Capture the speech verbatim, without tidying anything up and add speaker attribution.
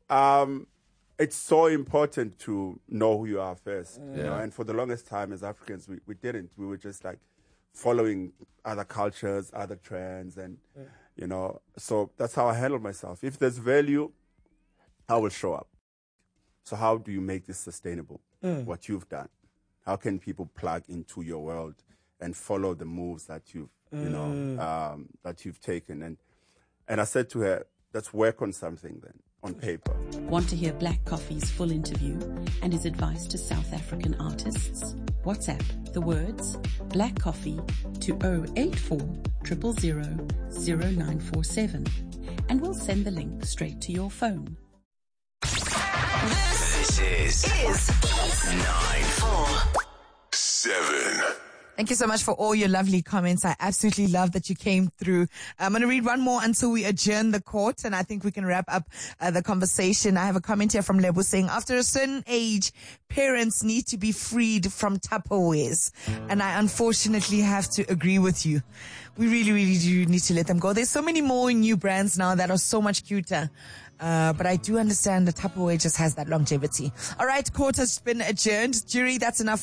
Speaker 1: Um, it's so important to know who you are first, yeah. you know. And for the longest time, as Africans, we, we didn't. We were just like following other cultures, other trends, and yeah. you know. So that's how I handle myself. If there's value, I will show up. So how do you make this sustainable? Mm. What you've done, how can people plug into your world and follow the moves that you've, mm. you know, um, that you've taken? And and I said to her, let's work on something then. On paper.
Speaker 2: Want to hear Black Coffee's full interview and his advice to South African artists? WhatsApp the words Black Coffee to zero eight four zero zero zero zero nine four seven and we'll send the link straight to your phone.
Speaker 3: This is, is nine four seven.
Speaker 4: Thank you so much for all your lovely comments. I absolutely love that you came through. I'm going to read one more until we adjourn the court, and I think we can wrap up uh, the conversation. I have a comment here from Lebo saying, after a certain age, parents need to be freed from Tupperwares. And I unfortunately have to agree with you. We really, really do need to let them go. There's so many more new brands now that are so much cuter. Uh, but I do understand the Tupperware just has that longevity. All right, court has been adjourned. Jury, that's enough for